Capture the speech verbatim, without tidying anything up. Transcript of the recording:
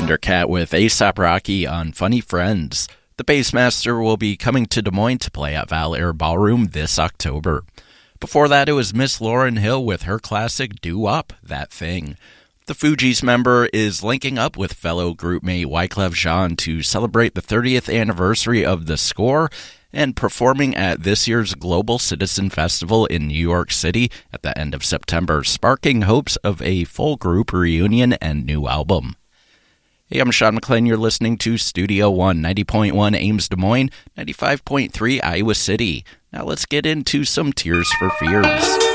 Thundercat with A$AP Rocky on Funny Friends. The Bassmaster will be coming to Des Moines to play at Val Air Ballroom this October. Before that, it was Miss Lauryn Hill with her classic Doo-Wop, That Thing. The Fugees member is linking up with fellow groupmate Wyclef Jean to celebrate the thirtieth anniversary of The Score and performing at this year's Global Citizen Festival in New York City at the end of September, sparking hopes of a full group reunion and new album. Hey, I'm Sean McLean. You're listening to Studio One, ninety point one Ames, Des Moines, ninety-five point three Iowa City. Now let's get into some Tears for Fears.